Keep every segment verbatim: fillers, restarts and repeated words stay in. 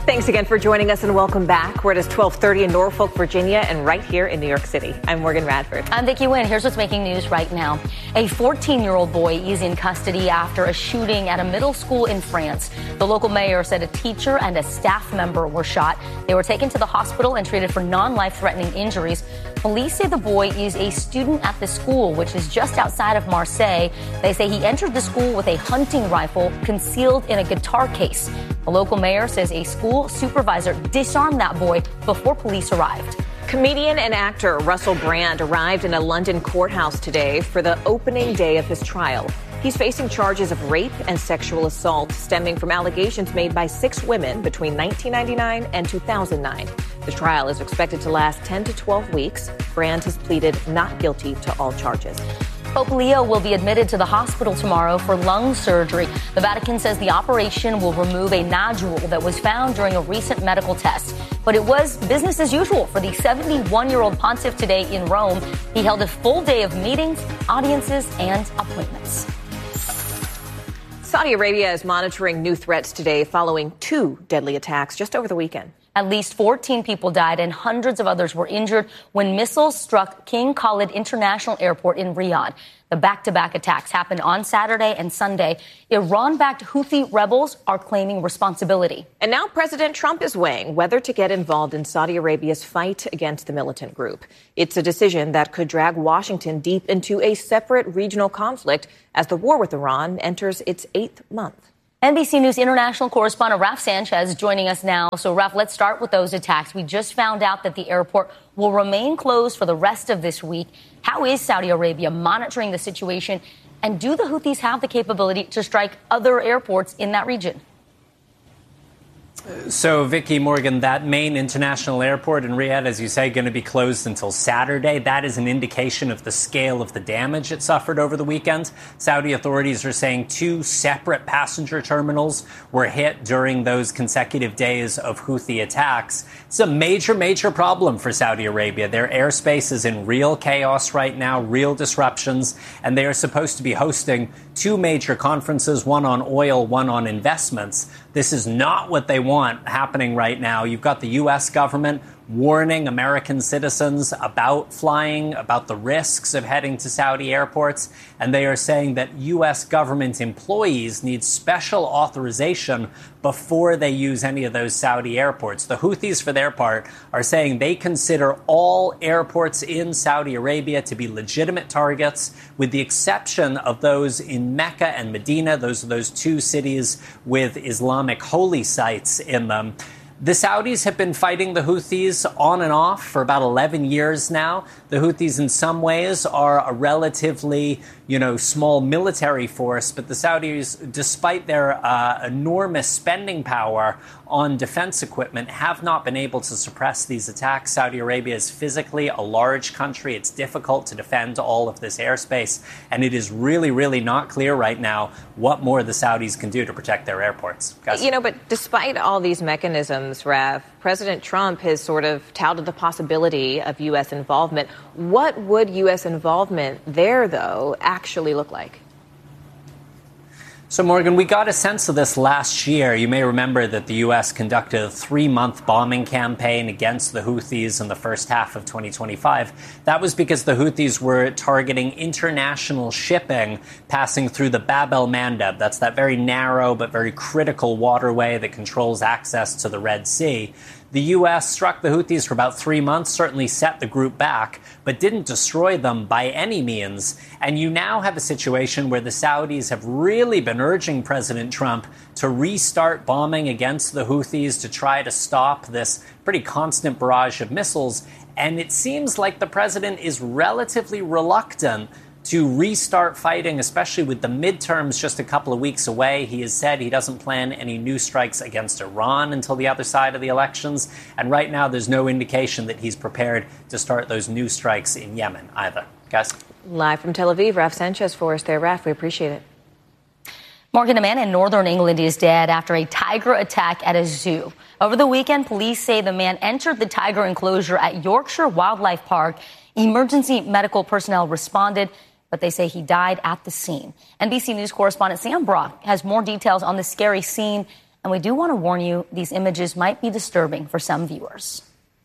Thanks again for joining us and welcome back. We're at twelve thirty in Norfolk, Virginia, and right here in New York City. I'm Morgan Radford. I'm Vicki Wynn. Here's what's making news right now. A fourteen-year-old boy is in custody after a shooting at a middle school in France. The local mayor said a teacher and a staff member were shot. They were taken to the hospital and treated for non-life-threatening injuries. Police say the boy is a student at the school, which is just outside of Marseille. They say he entered the school with a hunting rifle concealed in a guitar case. The local mayor says a school supervisor disarmed that boy before police arrived. Comedian and actor Russell Brand arrived in a London courthouse today for the opening day of his trial. He's facing charges of rape and sexual assault stemming from allegations made by six women between nineteen ninety-nine and two thousand nine. The trial is expected to last ten to twelve weeks. Brand has pleaded not guilty to all charges. Pope Leo will be admitted to the hospital tomorrow for lung surgery. The Vatican says the operation will remove a nodule that was found during a recent medical test. But it was business as usual for the seventy-one-year-old pontiff today in Rome. He held a full day of meetings, audiences, and appointments. Saudi Arabia is monitoring new threats today following two deadly attacks just over the weekend. At least fourteen people died and hundreds of others were injured when missiles struck King Khalid International Airport in Riyadh. The back-to-back attacks happened on Saturday and Sunday. Iran-backed Houthi rebels are claiming responsibility. And now President Trump is weighing whether to get involved in Saudi Arabia's fight against the militant group. It's a decision that could drag Washington deep into a separate regional conflict as the war with Iran enters its eighth month. N B C News international correspondent Raf Sanchez joining us now. So, Raf, let's start with those attacks. We just found out that the airport will remain closed for the rest of this week. How is Saudi Arabia monitoring the situation? And do the Houthis have the capability to strike other airports in that region? So, Vicki, Morgan, that main international airport in Riyadh, as you say, going to be closed until Saturday. That is an indication of the scale of the damage it suffered over the weekend. Saudi authorities are saying two separate passenger terminals were hit during those consecutive days of Houthi attacks. It's a major, major problem for Saudi Arabia. Their airspace is in real chaos right now, real disruptions, and they are supposed to be hosting two major conferences, one on oil, one on investments. This is not what they want happening right now. You've got the U S government warning American citizens about flying, about the risks of heading to Saudi airports. And they are saying that U S government employees need special authorization before they use any of those Saudi airports. The Houthis, for their part, are saying they consider all airports in Saudi Arabia to be legitimate targets, with the exception of those in Mecca and Medina. Those are those two cities with Islamic holy sites in them. The Saudis have been fighting the Houthis on and off for about eleven years now. The Houthis in some ways are a relatively, you know, small military force, but the Saudis, despite their uh, enormous spending power on defense equipment, have not been able to suppress these attacks. Saudi Arabia is physically a large country. It's difficult to defend all of this airspace, and it is really, really not clear right now what more the Saudis can do to protect their airports. Guys? You know, but despite all these mechanisms, Rav, President Trump has sort of touted the possibility of U S involvement. What would U S involvement there, though, actually look like? So, Morgan, we got a sense of this last year. You may remember that the U S conducted a three-month bombing campaign against the Houthis in the first half of twenty twenty-five. That was because the Houthis were targeting international shipping passing through the Bab el-Mandeb. That's that very narrow but very critical waterway that controls access to the Red Sea. The U S struck the Houthis for about three months, certainly set the group back, but didn't destroy them by any means. And you now have a situation where the Saudis have really been urging President Trump to restart bombing against the Houthis to try to stop this pretty constant barrage of missiles. And it seems like the president is relatively reluctant to restart fighting, especially with the midterms just a couple of weeks away. He has said he doesn't plan any new strikes against Iran until the other side of the elections. And right now, there's no indication that he's prepared to start those new strikes in Yemen either. Guys? Live from Tel Aviv, Raf Sanchez for us there. Raf, we appreciate it. Morgan, a man in northern England is dead after a tiger attack at a zoo. Over the weekend, police say the man entered the tiger enclosure at Yorkshire Wildlife Park. Emergency medical personnel responded, but they say he died at the scene. N B C News correspondent Sam Brock has more details on the scary scene And we do want to warn you, these images might be disturbing for some viewers.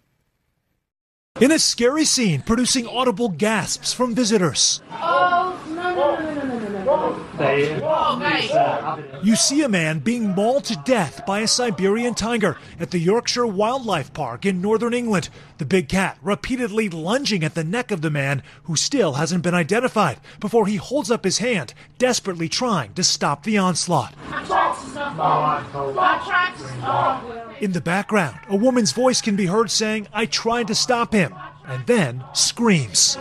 In a scary scene, producing audible gasps from visitors. Oh, no, no, no, no, no, no, no. You see a man being mauled to death by a Siberian tiger at the Yorkshire Wildlife Park in northern England. The big cat repeatedly lunging at the neck of the man, who still hasn't been identified, before he holds up his hand, desperately trying to stop the onslaught. In the background, a woman's voice can be heard saying, "I tried to stop him," and then screams.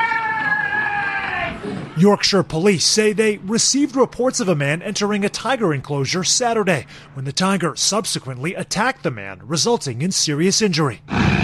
Yorkshire police say they received reports of a man entering a tiger enclosure Saturday, when the tiger subsequently attacked the man, resulting in serious injury.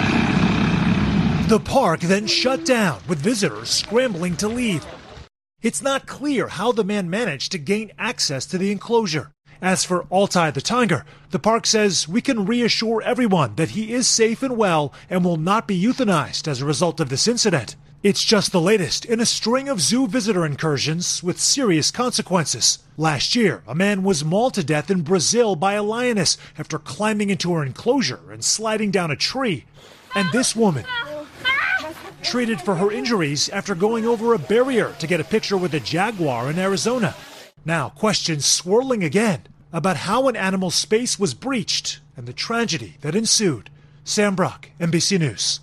The park then shut down, with visitors scrambling to leave. It's not clear how the man managed to gain access to the enclosure. As for Altai the tiger, the park says we can reassure everyone that he is safe and well and will not be euthanized as a result of this incident. It's just the latest in a string of zoo visitor incursions with serious consequences. Last year, a man was mauled to death in Brazil by a lioness after climbing into her enclosure and sliding down a tree. And this woman, treated for her injuries after going over a barrier to get a picture with a jaguar in Arizona. Now, questions swirling again about how an animal's space was breached and the tragedy that ensued. Sam Brock, N B C News.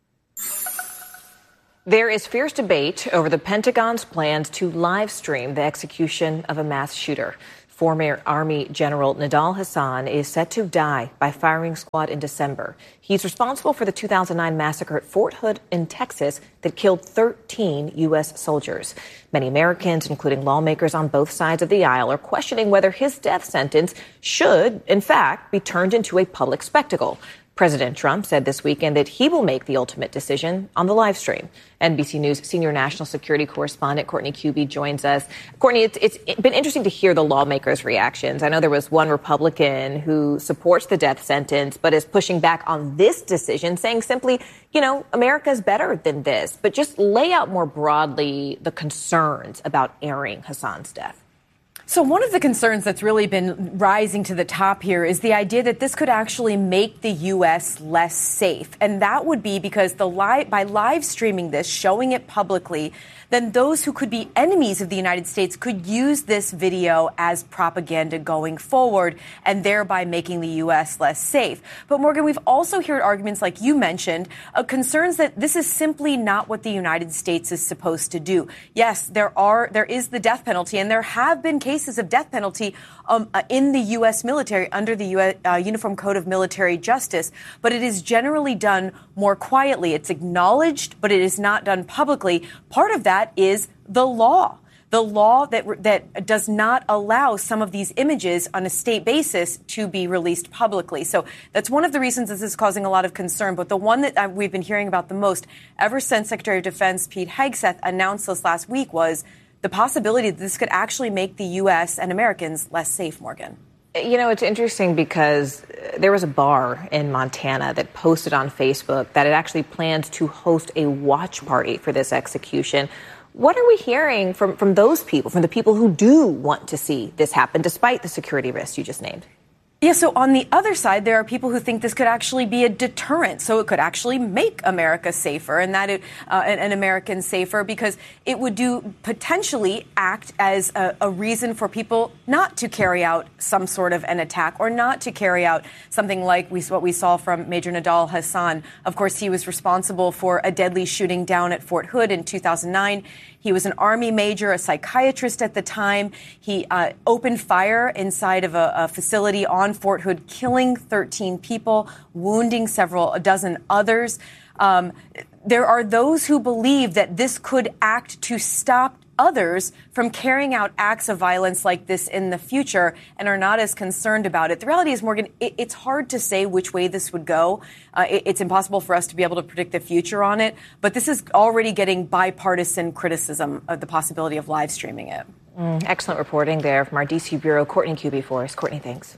There is fierce debate over the Pentagon's plans to live stream the execution of a mass shooter. Former Army General Nidal Hasan is set to die by firing squad in December. He's responsible for the two thousand nine massacre at Fort Hood in Texas that killed thirteen U S soldiers. Many Americans, including lawmakers on both sides of the aisle, are questioning whether his death sentence should, in fact, be turned into a public spectacle. President Trump said this weekend that he will make the ultimate decision on the live stream. N B C News senior national security correspondent Courtney Kube joins us. Courtney, it's, it's been interesting to hear the lawmakers' reactions. I know there was one Republican who supports the death sentence but is pushing back on this decision, saying simply, you know, America's better than this. But just lay out more broadly the concerns about airing Hasan's death. So one of the concerns that's really been rising to the top here is the idea that this could actually make the U S less safe. And that would be because the li- by live streaming this, showing it publicly, then those who could be enemies of the United States could use this video as propaganda going forward and thereby making the U S less safe. But Morgan, we've also heard arguments like you mentioned, uh, concerns that this is simply not what the United States is supposed to do. Yes, there are there is the death penalty, and there have been cases of death penalty um, uh, in the U S military under the U S, uh, Uniform Code of Military Justice, but it is generally done more quietly. It's acknowledged, but it is not done publicly. Part of that is the law. The law that that does not allow some of these images on a state basis to be released publicly. So that's one of the reasons this is causing a lot of concern. But the one that uh, we've been hearing about the most ever since Secretary of Defense Pete Hegseth announced this last week was the possibility that this could actually make the U S and Americans less safe, Morgan. You know, it's interesting because there was a bar in Montana that posted on Facebook that it actually plans to host a watch party for this execution. What are we hearing from, from those people, from the people who do want to see this happen, despite the security risks you just named? Yeah, so on the other side, there are people who think this could actually be a deterrent. So it could actually make America safer and that it, uh, and, and Americans safer because it would do potentially act as a, a reason for people not to carry out some sort of an attack or not to carry out something like we, what we saw from Major Nidal Hasan. Of course, he was responsible for a deadly shooting down at Fort Hood in two thousand nine. He was an Army major, a psychiatrist at the time. He uh, opened fire inside of a, a facility on Fort Hood, killing thirteen people, wounding several, a dozen others. Um, there are those who believe that this could act to stop others from carrying out acts of violence like this in the future and are not as concerned about it. The reality is, Morgan, it, it's hard to say which way this would go. Uh, it, it's impossible for us to be able to predict the future on it. But this is already getting bipartisan criticism of the possibility of live streaming it. Mm, excellent reporting there from our D C Bureau, Courtney Kube for us. Courtney, thanks.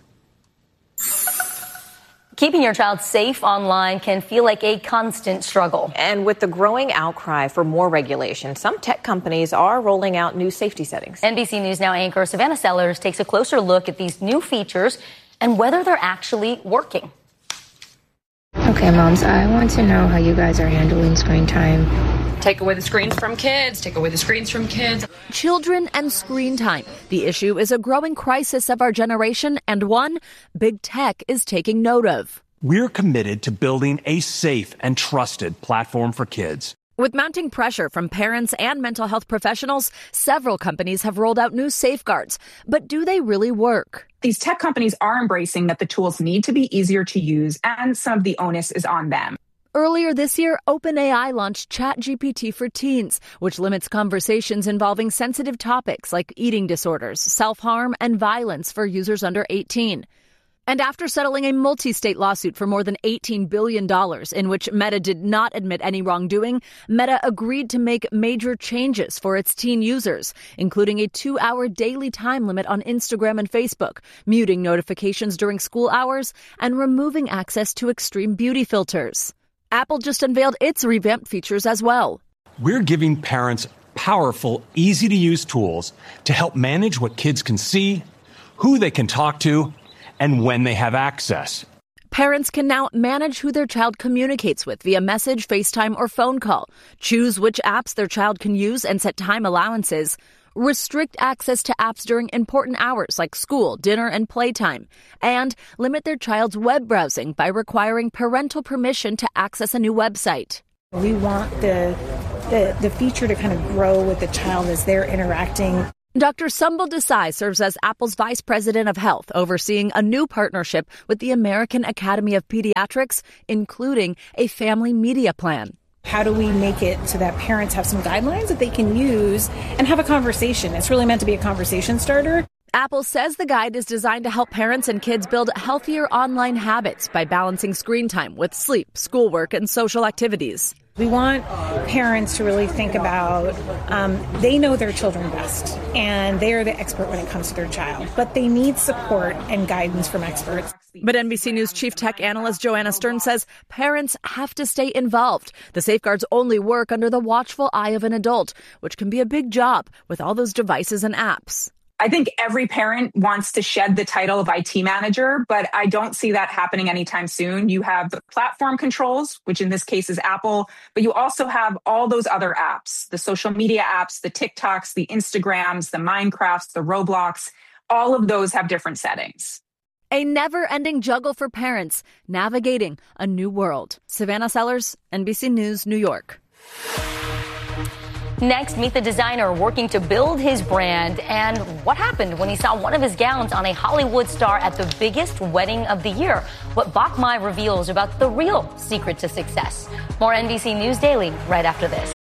Keeping your child safe online can feel like a constant struggle. And with the growing outcry for more regulation, some tech companies are rolling out new safety settings. N B C News Now anchor Savannah Sellers takes a closer look at these new features and whether they're actually working. Okay, moms, I want to know how you guys are handling screen time. Take away the screens from kids, take away the screens from kids. Children and screen time. The issue is a growing crisis of our generation and one big tech is taking note of. We're committed to building a safe and trusted platform for kids. With mounting pressure from parents and mental health professionals, several companies have rolled out new safeguards. But do they really work? These tech companies are embracing that the tools need to be easier to use, and some of the onus is on them. Earlier this year, OpenAI launched ChatGPT for Teens, which limits conversations involving sensitive topics like eating disorders, self-harm, and violence for users under eighteen. And after settling a multi-state lawsuit for more than eighteen billion dollars, in which Meta did not admit any wrongdoing, Meta agreed to make major changes for its teen users, including a two-hour daily time limit on Instagram and Facebook, muting notifications during school hours, and removing access to extreme beauty filters. Apple just unveiled its revamped features as well. We're giving parents powerful, easy-to-use tools to help manage what kids can see, who they can talk to, and when they have access. Parents can now manage who their child communicates with via message, FaceTime, or phone call, choose which apps their child can use and set time allowances, restrict access to apps during important hours like school, dinner, and playtime, and limit their child's web browsing by requiring parental permission to access a new website. We want the, the, the feature to kind of grow with the child as they're interacting. Doctor Sumbul Desai serves as Apple's Vice President of Health, overseeing a new partnership with the American Academy of Pediatrics, including a family media plan. How do we make it so that parents have some guidelines that they can use and have a conversation? It's really meant to be a conversation starter. Apple says the guide is designed to help parents and kids build healthier online habits by balancing screen time with sleep, schoolwork, and social activities. We want parents to really think about, um, they know their children best, and they are the expert when it comes to their child, but they need support and guidance from experts. But N B C News chief tech analyst Joanna Stern says parents have to stay involved. The safeguards only work under the watchful eye of an adult, which can be a big job with all those devices and apps. I think every parent wants to shed the title of I T manager, but I don't see that happening anytime soon. You have the platform controls, which in this case is Apple, but you also have all those other apps, the social media apps, the TikToks, the Instagrams, the Minecrafts, the Roblox. All of those have different settings. A never-ending juggle for parents navigating a new world. Savannah Sellers, N B C News, New York. Next, meet the designer working to build his brand and what happened when he saw one of his gowns on a Hollywood star at the biggest wedding of the year. What Bach Mai reveals about the real secret to success. More N B C News Daily right after this.